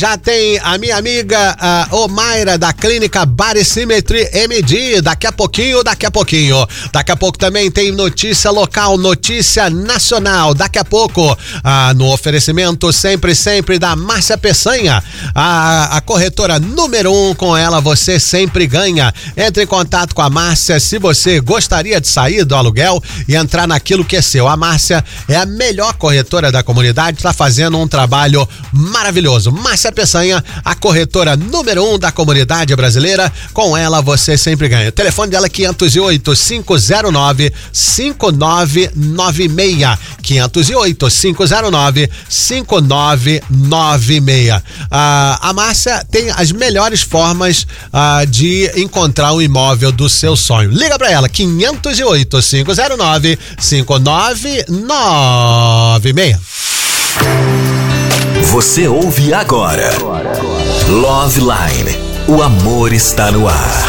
Já tem a minha amiga Omaira da Clínica Barissimetry MD, daqui a pouquinho. Daqui a pouco também tem notícia local, notícia nacional, daqui a pouco no oferecimento sempre da Márcia Peçanha, a corretora número 1, com ela você sempre ganha. Entre em contato com a Márcia se você gostaria de sair do aluguel e entrar naquilo que é seu. A Márcia é a melhor corretora da comunidade, está fazendo um trabalho maravilhoso. Márcia Peçanha, a corretora número 1 da comunidade brasileira, com ela você sempre ganha. O telefone dela é 508-509-5996, 508-509-5996. A Márcia tem as melhores formas de encontrar o imóvel do seu sonho. Liga pra ela, 508-509-5996. Você ouve agora Love Line, o amor está no ar.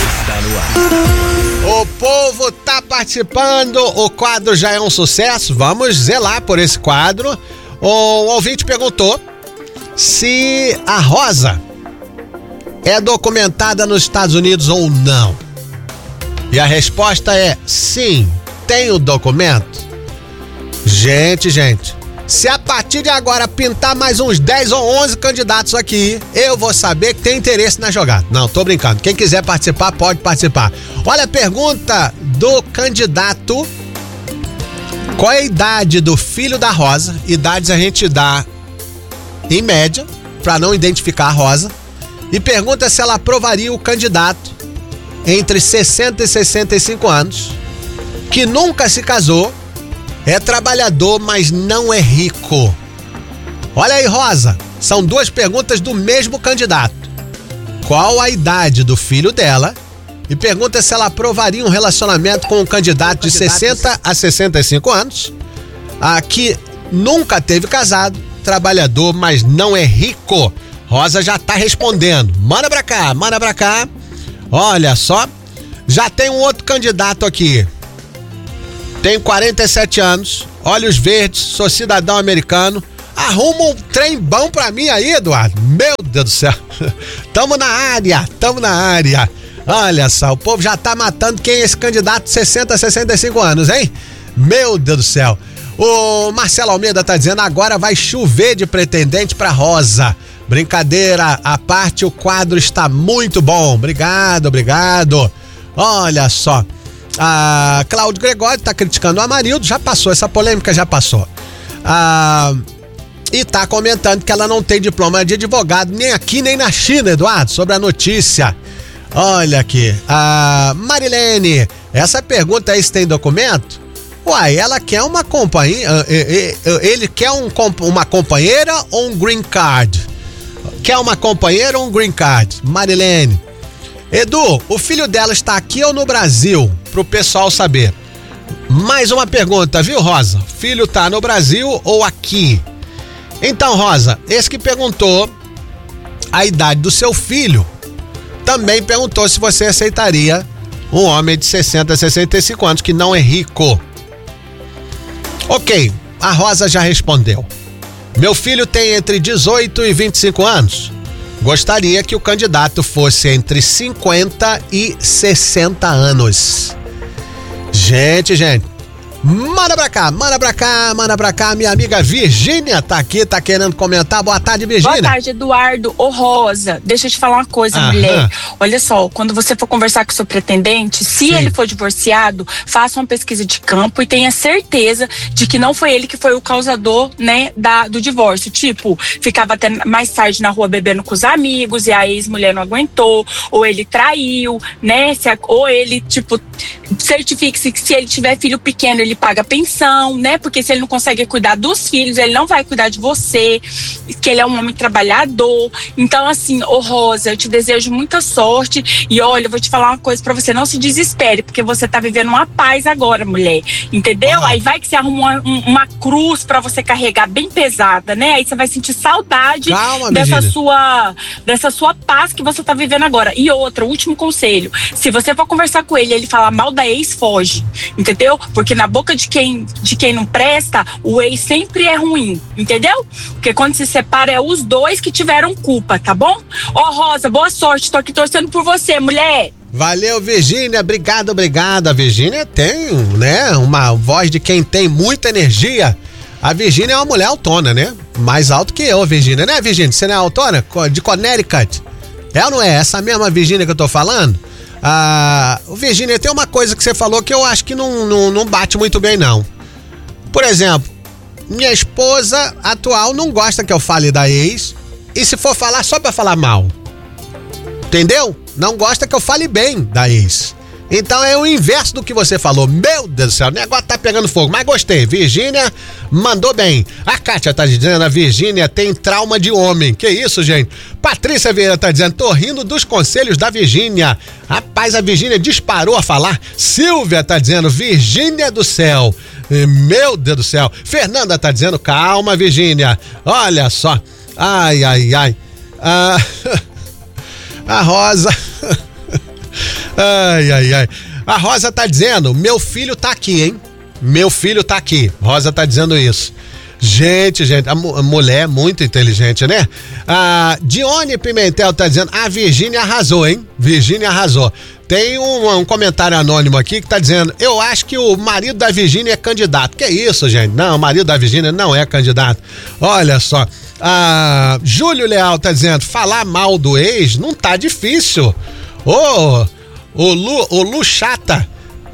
O povo tá participando, o quadro já é um sucesso, vamos zelar por esse quadro. O ouvinte perguntou se a Rosa é documentada nos Estados Unidos ou não. E a resposta é sim, tem o documento. Gente, se a partir de agora pintar mais uns 10 ou 11 candidatos aqui, eu vou saber que tem interesse na jogada. Não, tô brincando. Quem quiser participar, pode participar. Olha a pergunta do candidato. Qual é a idade do filho da Rosa? Idades a gente dá em média, para não identificar a Rosa. E pergunta se ela aprovaria o candidato entre 60 e 65 anos, que nunca se casou, é trabalhador, mas não é rico. Olha aí, Rosa, são duas perguntas do mesmo candidato. Qual a idade do filho dela? E pergunta se ela aprovaria um relacionamento com um candidato de 60 a 65 anos, que nunca teve casado, trabalhador, mas não é rico. Rosa já tá respondendo. Manda pra cá. Olha só, já tem um outro candidato aqui. Tenho 47 anos, olhos verdes, sou cidadão americano. Arruma um trem bom pra mim aí, Eduardo. Meu Deus do céu. Tamo na área. Olha só, o povo já tá matando quem é esse candidato de 60 a 65 anos, hein? Meu Deus do céu. O Marcelo Almeida tá dizendo, agora vai chover de pretendente pra Rosa. Brincadeira à parte, o quadro está muito bom. Obrigado. Olha só. A Cláudio Gregório tá criticando o Amarildo, já passou, essa polêmica já passou. E tá comentando que ela não tem diploma de advogado, nem aqui nem na China, Eduardo, sobre a notícia. Olha aqui, a Marilene, essa pergunta aí se tem documento? Uai, ela quer uma companhia, ele quer uma companheira ou um green card? Quer uma companheira ou um green card? Marilene. Edu, o filho dela está aqui ou no Brasil? Pro pessoal saber. Mais uma pergunta, viu, Rosa? Filho tá no Brasil ou aqui? Então, Rosa, esse que perguntou a idade do seu filho também perguntou se você aceitaria um homem de 60 a 65 anos que não é rico. Ok, a Rosa já respondeu. Meu filho tem entre 18 e 25 anos. Gostaria que o candidato fosse entre 50 e 60 anos. Gente, manda pra cá, minha amiga Virgínia tá aqui, tá querendo comentar. Boa tarde, Virgínia. Boa tarde, Eduardo. Ô, Rosa, deixa eu te falar uma coisa, mulher. Olha só, quando você for conversar com o seu pretendente, se ele for divorciado, faça uma pesquisa de campo e tenha certeza de que não foi ele que foi o causador, né, do divórcio. Tipo, ficava até mais tarde na rua bebendo com os amigos e a ex-mulher não aguentou, ou ele traiu, né, ou ele, tipo, certifique-se que se ele tiver filho pequeno, ele paga pensão, né? Porque se ele não consegue cuidar dos filhos, ele não vai cuidar de você, que ele é um homem trabalhador. Então, assim, ô Rosa, eu te desejo muita sorte e olha, eu vou te falar uma coisa pra você, não se desespere, porque você tá vivendo uma paz agora, mulher, entendeu? Aí vai que você arruma uma cruz pra você carregar bem pesada, né? Aí você vai sentir saudade dessa sua paz que você tá vivendo agora. E outra, último conselho, se você for conversar com ele e ele falar mal da ex, foge, entendeu? Porque na boca boca de quem não presta, o ex sempre é ruim, entendeu? Porque quando se separa é os dois que tiveram culpa, tá bom? Ó, Rosa, boa sorte, tô aqui torcendo por você, mulher. Valeu, Virgínia, obrigado. A Virgínia tem, né, uma voz de quem tem muita energia. A Virgínia é uma mulher autona, né? Mais alto que eu, Virgínia, né, Virgínia? Você não é autona? De Connecticut. É ou não é? Essa mesma Virgínia que eu tô falando? Virgínia, tem uma coisa que você falou que eu acho que não bate muito bem, não. Por exemplo, minha esposa atual não gosta que eu fale da ex, e se for falar, só pra falar mal. Entendeu? Não gosta que eu fale bem da ex. Então é o inverso do que você falou. Meu Deus do céu, o negócio tá pegando fogo. Mas gostei, Virgínia mandou bem. A Kátia tá dizendo, a Virgínia tem trauma de homem. Que isso, gente? Patrícia Vieira tá dizendo, tô rindo dos conselhos da Virgínia. Rapaz, a Virgínia disparou a falar. Silvia tá dizendo, Virgínia do céu. Meu Deus do céu. Fernanda tá dizendo, calma, Virgínia. Olha só. Ai. A Rosa... Ai. A Rosa tá dizendo, meu filho tá aqui, hein? Meu filho tá aqui. Rosa tá dizendo isso. Gente, a mulher é muito inteligente, né? A Dione Pimentel tá dizendo, a Virgínia arrasou, hein? Virgínia arrasou. Tem um comentário anônimo aqui que tá dizendo, eu acho que o marido da Virgínia é candidato. Que isso, gente? Não, o marido da Virgínia não é candidato. Olha só. Júlio Leal tá dizendo, falar mal do ex não tá difícil. O Luchata.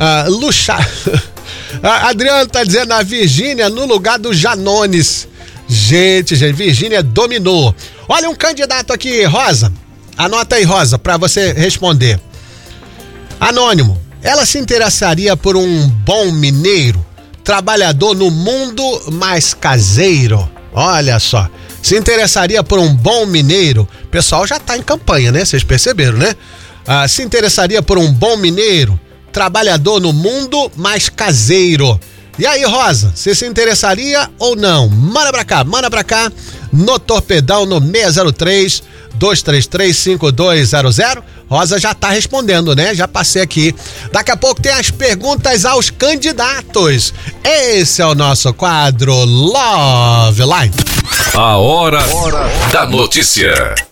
Adriano tá dizendo a Virgínia no lugar do Janones. Gente, Virgínia dominou. Olha um candidato aqui, Rosa. Anota aí, Rosa, pra você responder. Anônimo. Ela se interessaria por um bom mineiro, trabalhador no mundo, mas caseiro. Olha só. Se interessaria por um bom mineiro. O pessoal já tá em campanha, né? Vocês perceberam, né? Se interessaria por um bom mineiro, trabalhador no mundo, mas caseiro. E aí, Rosa, você se interessaria ou não? Manda pra cá, no Torpedão, no 603-233-5200. Rosa já tá respondendo, né? Já passei aqui. Daqui a pouco tem as perguntas aos candidatos. Esse é o nosso quadro Love Line. A hora da notícia.